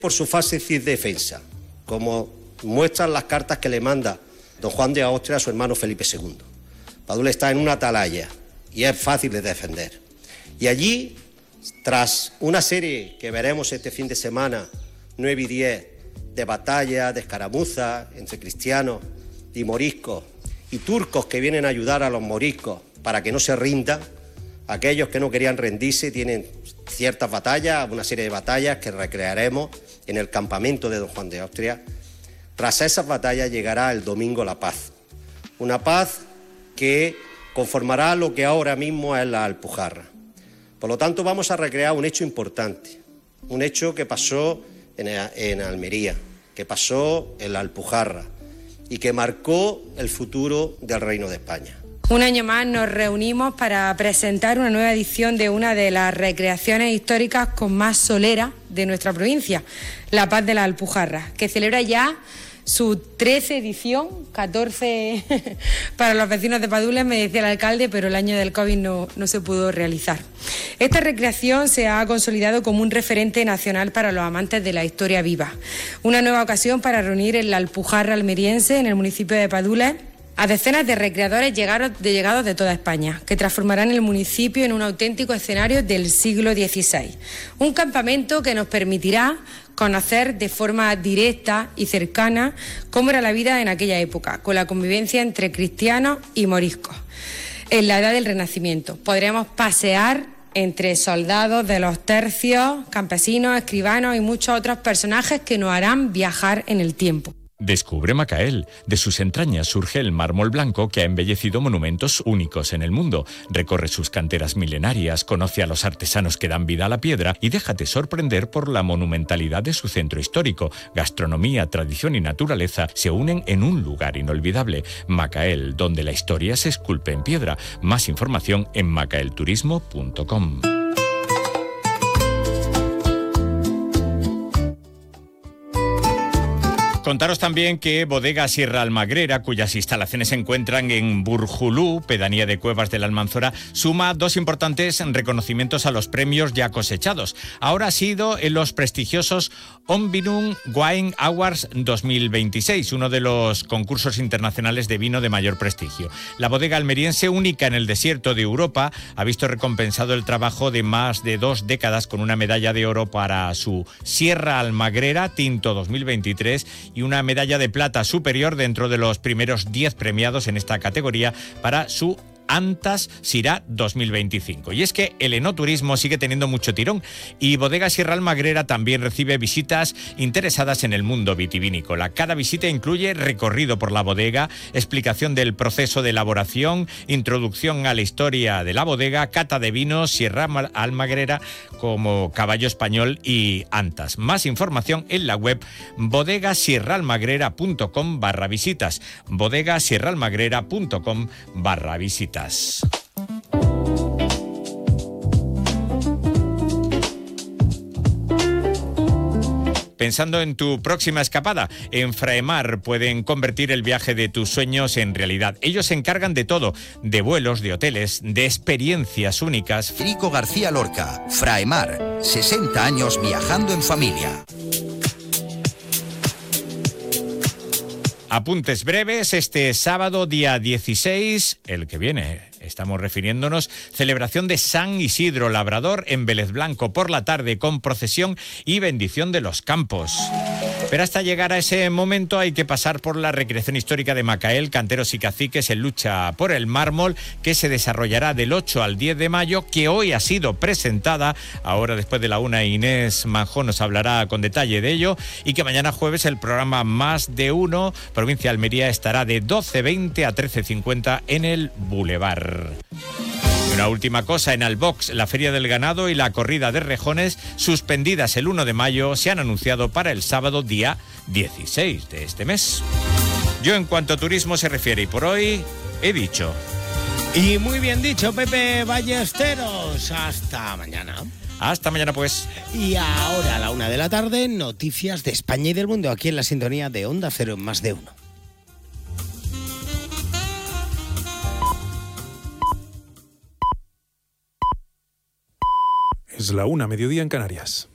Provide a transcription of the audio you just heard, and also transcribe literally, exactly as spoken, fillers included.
Por su fácil defensa, como muestran las cartas que le manda don Juan de Austria a su hermano Felipe segundo. Padula está en una atalaya y es fácil de defender. Y allí, tras una serie que veremos este fin de semana, nueve y diez, de batallas, de escaramuzas entre cristianos y moriscos, y turcos que vienen a ayudar a los moriscos para que no se rindan, aquellos que no querían rendirse tienen ciertas batallas, una serie de batallas que recrearemos en el campamento de don Juan de Austria. Tras esas batallas llegará el domingo la paz, una paz que conformará lo que ahora mismo es la Alpujarra. Por lo tanto, vamos a recrear un hecho importante, un hecho que pasó en, en Almería, que pasó en la Alpujarra y que marcó el futuro del Reino de España. Un año más nos reunimos para presentar una nueva edición de una de las recreaciones históricas con más solera de nuestra provincia, La Paz de la Alpujarra, que celebra ya su trece edición, catorce para los vecinos de Padula, me decía el alcalde, pero el año del COVID no, no se pudo realizar. Esta recreación se ha consolidado como un referente nacional para los amantes de la historia viva. Una nueva ocasión para reunir en la Alpujarra almeriense, en el municipio de Padula, a decenas de recreadores llegados de, llegados de toda España, que transformarán el municipio en un auténtico escenario del siglo dieciséis. Un campamento que nos permitirá conocer de forma directa y cercana cómo era la vida en aquella época, con la convivencia entre cristianos y moriscos. En la edad del Renacimiento podremos pasear entre soldados de los tercios, campesinos, escribanos y muchos otros personajes que nos harán viajar en el tiempo. Descubre Macael. De sus entrañas surge el mármol blanco que ha embellecido monumentos únicos en el mundo. Recorre sus canteras milenarias, conoce a los artesanos que dan vida a la piedra y déjate sorprender por la monumentalidad de su centro histórico. Gastronomía, tradición y naturaleza se unen en un lugar inolvidable. Macael, donde la historia se esculpe en piedra. Más información en macaelturismo punto com. Contaros también que Bodega Sierra Almagrera, cuyas instalaciones se encuentran en Burjulú, pedanía de Cuevas de la Almanzora, suma dos importantes reconocimientos a los premios ya cosechados. Ahora ha sido en los prestigiosos Ombinum Wine Awards dos mil veintiséis, uno de los concursos internacionales de vino de mayor prestigio. La bodega almeriense, única en el desierto de Europa, ha visto recompensado el trabajo de más de dos décadas con una medalla de oro para su Sierra Almagrera Tinto dos mil veintitrés y una medalla de plata superior dentro de los primeros diez premiados en esta categoría para su Antas Syrah dos mil veinticinco. Y es que el enoturismo sigue teniendo mucho tirón y Bodega Sierra Almagrera también recibe visitas interesadas en el mundo vitivinícola. Cada visita incluye recorrido por la bodega, explicación del proceso de elaboración, introducción a la historia de la bodega, cata de vinos, Sierra Almagrera como caballo español y Antas. Más información en la web bodegasierraalmagrera punto com barra visitas, bodegasierraalmagrera punto com barra visitas. Pensando en tu próxima escapada, en Fraemar pueden convertir el viaje de tus sueños en realidad. Ellos se encargan de todo, de vuelos, de hoteles, de experiencias únicas. Federico García Lorca, Fraemar, sesenta años viajando en familia. Apuntes breves, este sábado día dieciséis, el que viene, estamos refiriéndonos, celebración de San Isidro Labrador en Vélez Blanco por la tarde con procesión y bendición de los campos. Pero hasta llegar a ese momento hay que pasar por la recreación histórica de Macael, Canteros y Caciques en lucha por el mármol, que se desarrollará del ocho al diez de mayo, que hoy ha sido presentada. Ahora, después de la una, Inés Manjón nos hablará con detalle de ello, y que mañana jueves el programa Más de Uno, provincia de Almería, estará de doce veinte a trece cincuenta en el Boulevard. Una última cosa, en Albox, la Feria del Ganado y la Corrida de Rejones, suspendidas el uno de mayo, se han anunciado para el sábado día dieciséis de este mes. Yo, en cuanto a turismo se refiere, y por hoy he dicho. Y muy bien dicho, Pepe Ballesteros. Hasta mañana. Hasta mañana, pues. Y ahora, a la una de la tarde, noticias de España y del mundo, aquí en la sintonía de Onda Cero en Más de Uno. Es la una, mediodía en Canarias.